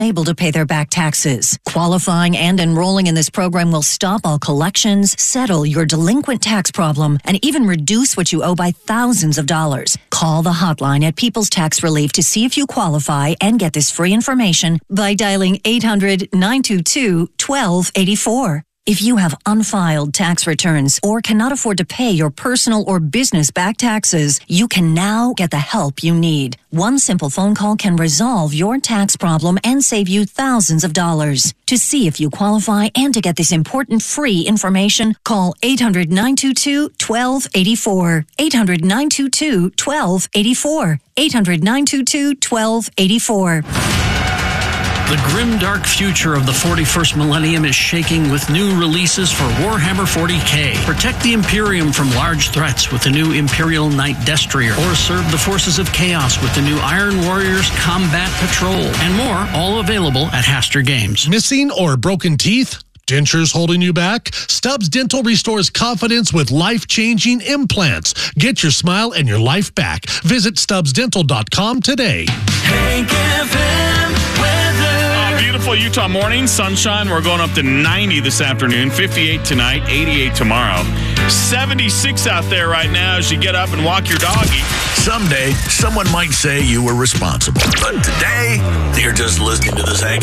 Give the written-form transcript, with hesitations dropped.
able to pay their back taxes. Qualifying and enrolling in this program will stop all collections, settle your delinquent tax problem, and even reduce what you owe by thousands of dollars. Call the hotline at People's Tax Relief to see if you qualify and get this free information by dialing 800-922-1284. If you have unfiled tax returns or cannot afford to pay your personal or business back taxes, you can now get the help you need. One simple phone call can resolve your tax problem and save you thousands of dollars. To see if you qualify and to get this important free information, call 800-922-1284. 800-922-1284. 800-922-1284. The grim, dark future of the 41st millennium is shaking with new releases for Warhammer 40k. Protect the Imperium from large threats with the new Imperial Knight Destrier, or serve the forces of chaos with the new Iron Warriors Combat Patrol, and more, all available at Haster Games. Missing or broken teeth? Dentures holding you back? Stubbs Dental restores confidence with life-changing implants. Get your smile and your life back. Visit StubbsDental.com today. Hank FM weather. Beautiful Utah morning, sunshine. We're going up to 90 this afternoon, 58 tonight, 88 tomorrow. 76 out there right now as you get up and walk your doggy. Someday, someone might say you were responsible. But today, you're just listening to this Hank